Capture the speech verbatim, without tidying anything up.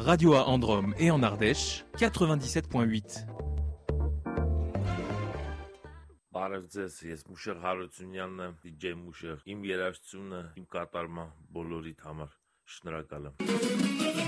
Radio à Androme et en Ardèche, quatre-vingt-dix-sept virgule huit. Բարև ձեզ, ես Մուշեղ Հարությունյանն եմ, դիջեյ Մուշեղ, իմ երաժշտությունը, իմ կատարման բոլորիդ համար, շնորհակալ եմ։